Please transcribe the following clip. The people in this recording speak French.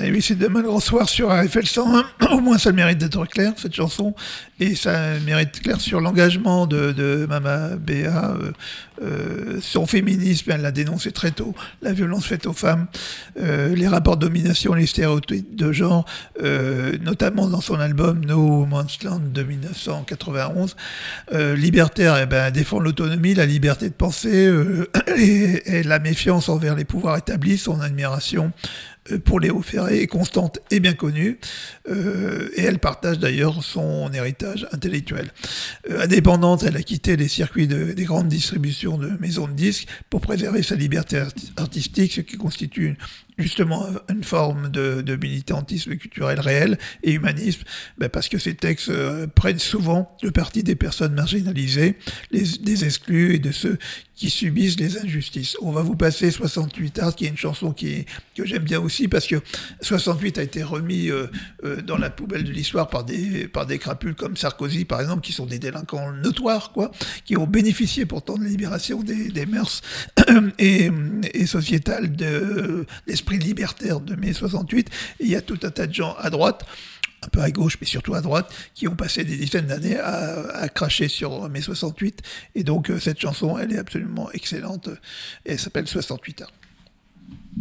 Et oui, c'est Demain le grand soir sur RFL 101. Au moins, ça le mérite d'être clair, cette chanson. Et ça mérite clair sur l'engagement de Mama Béa. Son féminisme, elle l'a dénoncé très tôt. La violence faite aux femmes, les rapports de domination, les stéréotypes de genre, notamment dans son album No Man's Land de 1991. Libertaire, elle défend l'autonomie, la liberté de penser et la méfiance envers les pouvoirs établis, son admiration pour Léo Ferré est constante et bien connue, et elle partage d'ailleurs son héritage intellectuel. Indépendante, elle a quitté les circuits des grandes distributions de maisons de disques pour préserver sa liberté artistique, ce qui constitue justement une forme de militantisme culturel réel et humanisme, parce que ces textes prennent souvent le parti des personnes marginalisées, des exclus et de ceux qui subissent les injustices. On va vous passer 68 Art, qui est une chanson que j'aime bien aussi, parce que 68 a été remis dans la poubelle de l'histoire par des crapules comme Sarkozy, par exemple, qui sont des délinquants notoires, quoi, qui ont bénéficié pourtant de la libération des mœurs et sociétales de l'esprit libertaire de mai 68. Et il y a tout un tas de gens à droite, un peu à gauche, mais surtout à droite, qui ont passé des dizaines d'années à cracher sur mai 68. Et donc, cette chanson, elle est absolument excellente. Et elle s'appelle 68 Art.